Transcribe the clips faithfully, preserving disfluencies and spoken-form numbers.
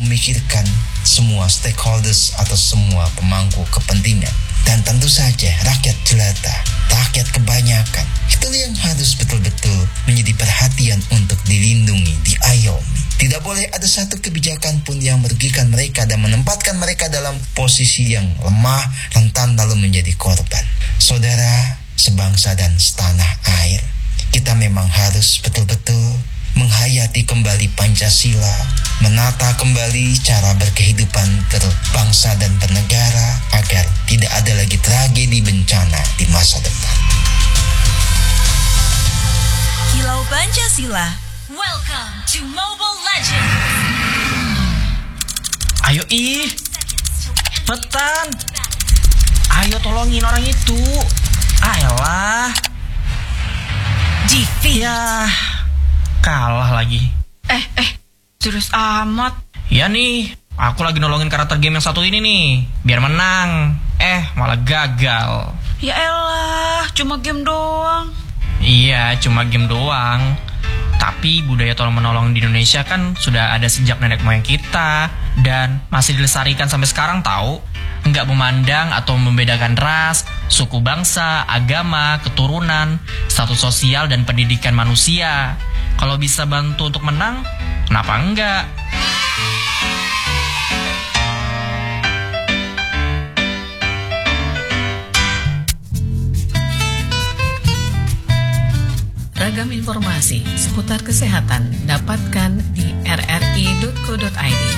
memikirkan semua stakeholders atau semua pemangku kepentingan. Dan tentu saja rakyat jelata, rakyat kebanyakan, itu yang harus betul-betul menjadi perhatian untuk dilindungi, diayomi. Tidak boleh ada satu kebijakan pun yang merugikan mereka dan menempatkan mereka dalam posisi yang lemah, rentan lalu menjadi korban. Saudara, sebangsa dan setanah air, kita memang harus betul-betul menghayati kembali Pancasila, menata kembali cara berkehidupan berbangsa dan bernegara agar tidak ada lagi tragedi bencana di masa depan. Kilau Pancasila, welcome to Mobile Legends. Ayo ih, cepetan. Ayo tolongin orang itu. Ayolah. Defeat. Ya, kalah lagi. Eh, eh, serius amat. Ya nih, aku lagi nolongin karakter game yang satu ini nih, biar menang. Eh, malah gagal. Ya elah, cuma game doang. Iya, cuma game doang. Tapi budaya tolong-menolong di Indonesia kan sudah ada sejak nenek moyang kita. Dan masih dilestarikan sampai sekarang tahu. Nggak memandang atau membedakan ras, suku bangsa, agama, keturunan, status sosial, dan pendidikan manusia. Kalau bisa bantu untuk menang, kenapa enggak? Ragam informasi seputar kesehatan dapatkan di r r i dot co dot i d.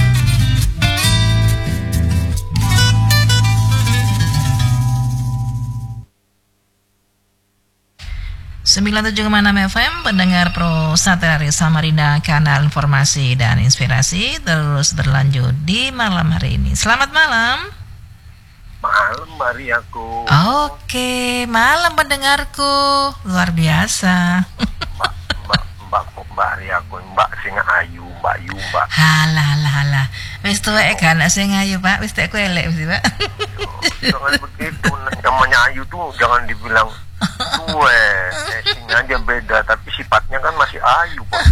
sembilan puluh tujuh koma enam F M, pendengar Pro Satellite Samarinda, kanal informasi dan inspirasi terus berlanjut di malam hari ini. Selamat malam. Malam Mariaku. Oke, malam pendengarku. Luar biasa. Mbak, mbak, mbak, mbak Mariaku, mbak sing ayu, mbak yu, mbak. Halah, halah, halah. Wis tuwek kan sing ayu, Pak. Wis tek ku elek mesti, Pak. Jangan begitu, namanya ayu tuh jangan dibilang tua, settingnya aja beda, tapi sifatnya kan masih ayu, Pak.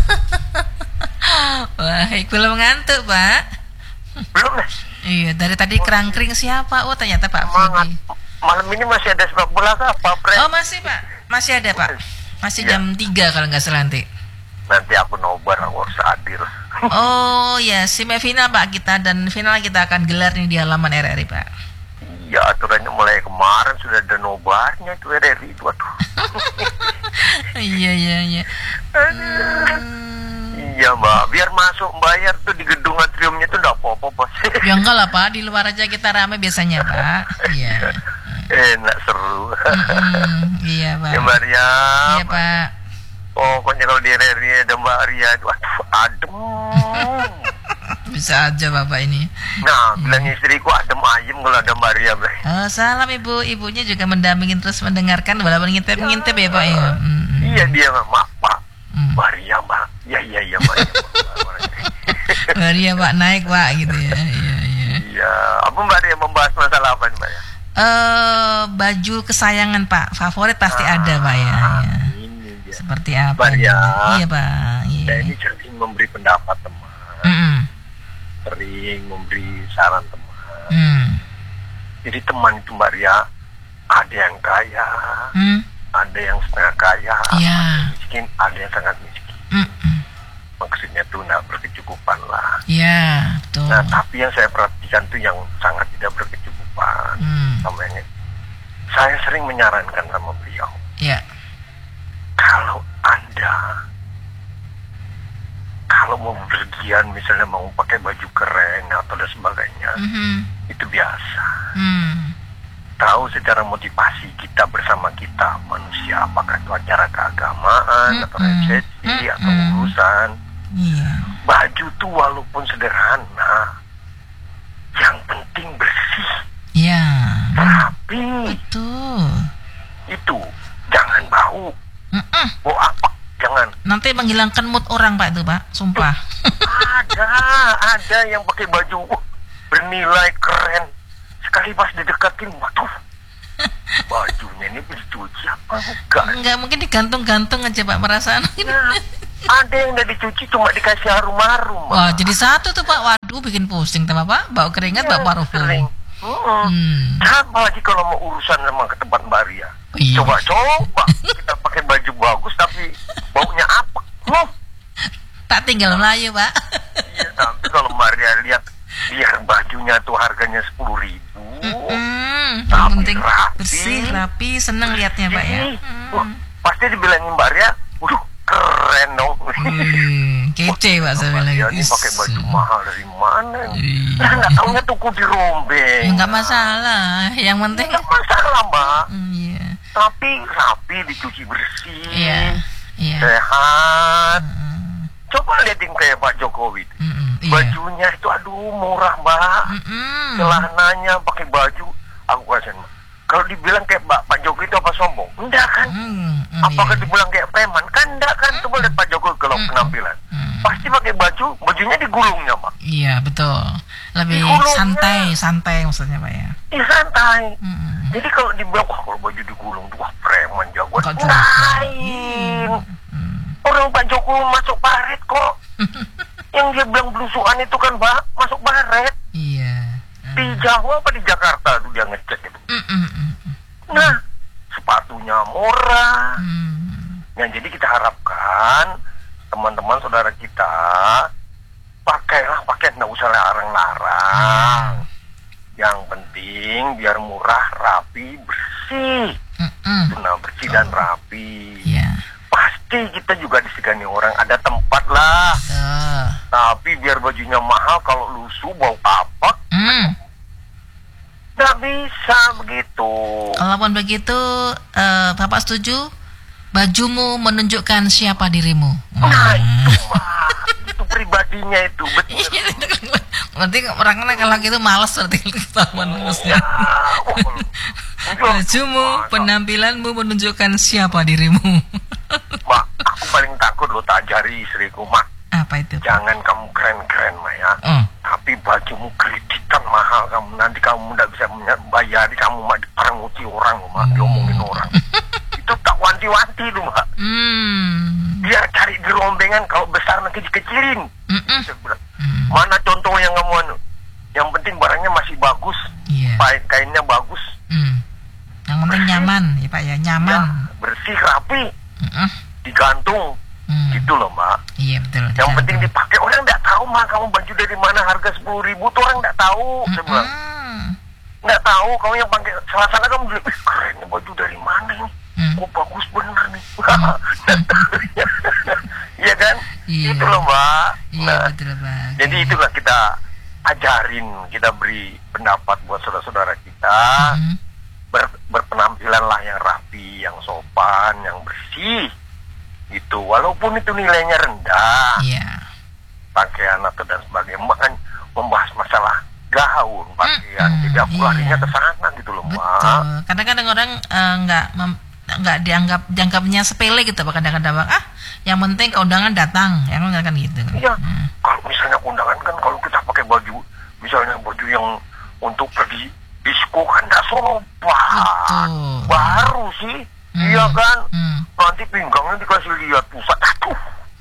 Wah, belum ngantuk, Pak. Belum deh. Iya, dari tadi kerangkring siapa? Oh, ternyata Pak Semangat. Fidi. Malam ini masih ada sepak bola kah, Pak Fred? Oh, masih, Pak. Masih ada, Pak. Masih Ya. jam tiga kalau nggak salah nanti. Nanti aku nobar, aku harus hadir. Oh, ya, semifinal, Pak, kita. Dan final kita akan gelar nih di halaman R R I, Pak. Ya, aturannya mulai kemarin sudah ada nobarnya itu R R I itu, aduh. Iya, iya, iya. Iya Mbak, biar masuk bayar tuh di gedung atriumnya tuh enggak apa-apa bos. Ya enggak lah Pak, di luar aja kita rame biasanya Pak. Iya. Enak seru. Mm-mm, iya Pak. Ya Mbak Ria. Iya Pak. Pokoknya kalau di R R I ada Mbak Ria, aduh adem. Bisa aja Bapak ini. Nah, bilang istriku adem ayem kalau ada Mbak Ria. Oh, salam Ibu, ibunya juga mendampingin terus mendengarkan walaupun ngintip-ngintip ya Pak ya. Mm-mm. Iya dia Mak, Pak. Mm. Mbak Ria Mbak. Ya iya iya Mbak. Mbak Ria Pak naik Pak gitu ya. Iya iya. Iya, apa Mbak Ria membahas masalah apa nih Mbak ya? Eh, baju kesayangan Pak, favorit pasti Ah, ada Pak ya. Ya. Ini dia. Seperti apa? Mbak Ria. Iya Pak. Iya. Saya ini sering memberi pendapat teman. Mm-mm. Sering memberi saran teman. Mm. Jadi teman itu Mbak Ria, ada yang kaya, Mm. ada yang setengah kaya, Iya. ada yang miskin, ada yang sangat miskin. Mm-mm. Maksudnya tuh nggak berkecukupan lah. Iya, betul. Nah, tapi yang saya perhatikan tuh yang sangat tidak berkecukupan. Hmm. Sama yang saya sering menyarankan sama beliau, Ya. kalau Anda kalau mau berpergian misalnya mau pakai baju keren atau dan sebagainya, Mhm. itu biasa. Hmm. Tahu secara motivasi kita bersama kita manusia, apakah itu acara keagamaan atau Mm-mm. resepsi Mm-mm. atau urusan, Iya. baju tuh walaupun sederhana, yang penting bersih, Iya. rapi. Betul. Itu jangan bau, Mm-mm. bau apa? Jangan. Nanti menghilangkan mood orang Pak itu Pak, sumpah. Ada, ada yang pakai baju uh, bernilai keren. Sekali pas didekatin, waduh, bajunya ini bisa dicuci apa enggak? Enggak, mungkin digantung-gantung aja Pak perasaan. Nah, ada yang udah dicuci cuma dikasih harum-harum. Wah, jadi satu tuh Pak. Waduh. Aduh, bikin pusing tambah Pak. Bau keringat, bau parfum. Sering. Hmm. Hmm. Apalagi kalau mau urusan sama ke tempat Mbak Ria. Iya. Coba-coba kita pakai baju bagus tapi baunya apa? Hmm. Tak tinggal Melayu, Pak. Iya, tapi kalau Mbak Ria lihat biar bajunya tuh harganya sepuluh ribu. Hmm, yang Tapi penting rapi. bersih, rapi, seneng liatnya, Pak ya. Ih, wah, pasti dibilangin Mbak Ria, waduh keren dong. Hmm, kece Pak saya bilang. Dia ini Is. pakai baju mahal dari mana? Iya. Nah, nggak taunya tuku di rombeng. Ya, nggak masalah, yang penting. Nggak masalah, Mbak. Hmm, iya, Tapi rapi, dicuci bersih, iya, iya. sehat. Hmm, Coba liatin kayak Pak Jokowi. mm, mm, iya. Bajunya itu aduh murah, Mbak. Mm-mm. Celananya pakai baju, aku kasihan, Mbak. Kalau dibilang kayak Pak, Pak Jokowi itu apa sombong? Enggak kan? Hmm, mm, Apakah iya. dibilang kayak preman? Kan enggak kan? Coba lihat Pak Jokowi kalau Mm. penampilan. Mm. Pasti pakai baju, bajunya digulungnya, Pak. Iya betul, lebih Digulungnya. santai, santai maksudnya Pak ya. Iya santai. Mm-mm. Jadi kalau dibilang, wah kalau baju digulung tuh, wah preman jagoan. Kok juga? Lain. Hmm. Orang Pak Jokowi masuk baret kok. Yang dia bilang belusuan itu kan, Pak, masuk baret. Iya. Di Jawa apa di Jakarta tuh dia ngecek itu. Mm-mm. Nah, sepatunya murah. Hmm. Nah, jadi kita harapkan teman-teman saudara kita pakailah pakaian, nggak usah larang-larang. Yang penting biar murah, rapi, bersih. Mm-mm. Nah, bersih dan rapi. Iya. Pasti kita juga disegani orang, ada tempat lah. Tuh. Tapi biar bajunya mahal, kalau lusuh bau apa? Hmm. Nggak bisa begitu. Kalaupun begitu, eh, Bapak setuju? Bajumu menunjukkan siapa dirimu. Nah, Hmm. itu mah, itu pribadinya itu betul. Berarti orang kalau gitu malas berarti ketahuan terusnya. Bajumu, penampilanmu menunjukkan siapa dirimu. Mak, aku paling takut lo tak ajari istriku, Mak. Apa itu? Jangan kamu keren-keren, Mak ya. Oh. Tapi bajumu kreditan mahal kamu. Nanti kamu tidak bisa bayar, kamu Mak diperanguti orang, Mak, diomongin orang. Itu tak wanti-wanti tuh, Mak. Hmm. Biar cari di rombengan, kalau besar nanti dikecilin. Mm-mm. Saya bilang, Hmm. mana contoh yang kamu anu? Yang penting barangnya masih bagus, Iya. kain kainnya bagus, Hmm. Yang penting nyaman, ya Pak ya, nyaman. ya, bersih, rapi, Mm-mm. digantung, Hmm. gitu loh, Mak. Iya betul. Yang penting dipakai, orang nggak tahu, Mak, kamu baju dari mana, harga sepuluh ribu tuh orang nggak tahu. Saya bilang, Mm-mm. nggak tahu, kamu yang pakai salah sana kamu bilang, "Ih, keren nih baju dari mana ini? Hmm. Kok bagus bener nih." Iya kan? Iya. Itu loh, Mbak. Iya Nah, betul Pak. jadi itulah kita ajarin, kita beri pendapat buat saudara-saudara kita. Hmm. Ber- berpenampilanlah yang rapi, yang sopan, yang bersih. Gitu. Walaupun itu nilainya rendah, Iya. pakaian atau dan sebagainya, bahkan membahas masalah gaun pakaian. Mm-mm, Jadi aku iya. larinya ke sana gitu loh, Mbak. Betul. Kadang-kadang orang eh, nggak mem- nggak dianggap dianggapnya sepele gitu Pak. Kadang-kadang Bang, ah yang penting keundangan datang, yang nggak kan gitu. Iya. Hmm. Kalau misalnya kondangan kan, kalau kita pakai baju, misalnya baju yang untuk pergi disco kan nggak sopan. Betul. Baru sih, Hmm. iya kan? Hmm. Nanti pinggangnya dikasih lihat pusat, aduh.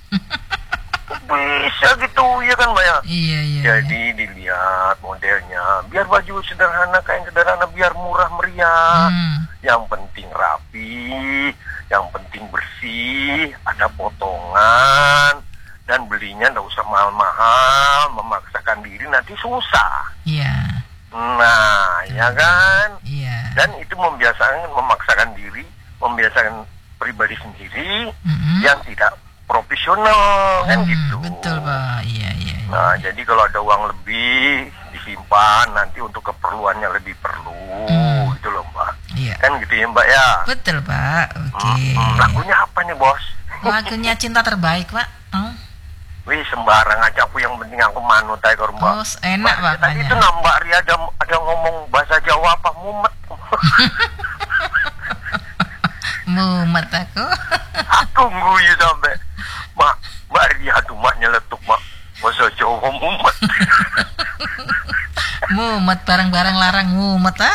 Bisa gitu, ya kan, Mbak ya? Iya iya. Jadi dilihat modelnya, biar baju sederhana, kain sederhana, biar murah meriah. Hmm. Yang penting rapi, yang penting bersih, ada potongan, dan belinya nggak usah mahal-mahal, memaksakan diri nanti susah. Iya. Nah, ya kan? Iya. Dan itu membiasakan, memaksakan diri, membiasakan pribadi sendiri Mm-mm. yang tidak profesional, kan Hmm, gitu. betul Pak. Iya iya. iya. Nah, jadi kalau ada uang lebih disimpan nanti untuk keperluannya lebih perlu, Hmm. gitu loh, Mbak. Iya. Kan gitu ya, Mbak ya. Betul Pak. Oke. Hmm, lagunya apa nih, Bos? Lagunya Cinta Terbaik Pak. Oh, Wih, sembarang aja, aku yang penting aku manut aja ke rumah. oh enak Mbak, tadi Pak. itu nambah Ria ada ada ngomong bahasa Jawa apa mumet. Mumet aku. Aku nguyu sampai Mak, Mbak Ria tuh mak nyeletuk, Mak. Bahasa Jawa mumet. Mumet barang-barang larang mumet ah.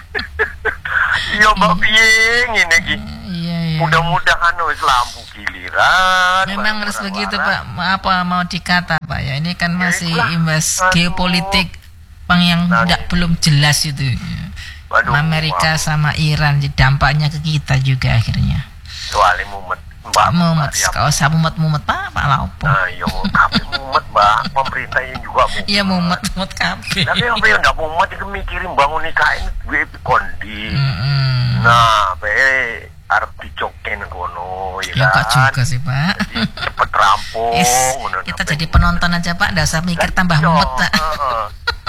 Iya, Mbak piye ngene iki. Iya iya. Mudah-mudahan wis lampu giliran liburan. Memang harus bareng-bareng begitu bareng. Pak. Apa mau dikata Pak ya? Ini kan Ya, masih itulah. imbas Aduh. geopolitik Bang yang Nah, tidak gitu. belum jelas itu. Waduh, Amerika wah. sama Iran dampaknya ke kita juga akhirnya. Soalnya mumet Mbak. Mumet, Mbak, ya. kalau saya mumet-mumet Pak, Pak Laupo. Nah, iya kabeh mumet Mbak. Pemerintah yang juga mumet. Iya mumet-mumet kabeh. Tapi apa yang nggak mumet itu mikirin bangun nikah ini duit kondi. Mm-mm. Nah, be arep dicoken kono ya Ya kan. kok juga sih Pak. Jadi cepet rampung. Yes, ngono, kita sampai- jadi penonton aja Pak, nggak usah mikir tambah Iya, mumet Pak. heeh.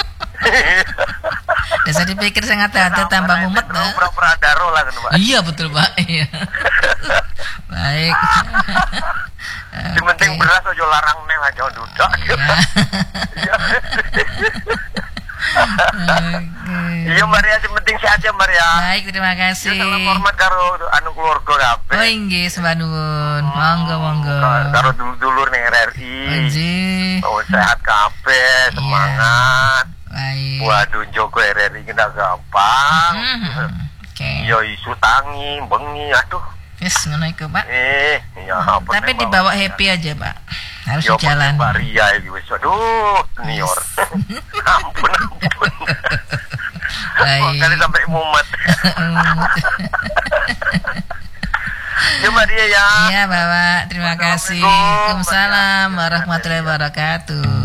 Nggak usah dipikir saya ngata-ngata tambah mumet Terus Pak. pura-pura daro lah kan Mbak. Iya betul Pak. Iya. Baik. Yang penting Oke. beras aja larang neng aja dudak. Ya. Iya. Oke. Iya Maria, yang penting sehat ya Maria. Baik, terima Ya, kasih. salam hormat karo anu keluarga kabeh. Oh inggih, sembah nuwun. Monggo monggo. Karo dulur-dulur ning R R I. Anjir. Oh, sehat kabeh, semangat. Baik. Waduh, Joko R R I kita gampang. Mhm. Oke. Yo isu tangi, bengi, aduh. Yes, ngono iku, Pak. Eh, ya apa Tapi nih, dibawa Mbak? happy aja, Pak. Harus Yo, jalan. Maria iki wis aduh, senior. ampun, ampun. Baik. Kali sampai mumet. Yo Maria ya. Iya, Bapak. Terima kasih. Assalamualaikum. Waalaikumsalam warahmatullahi wabarakatuh.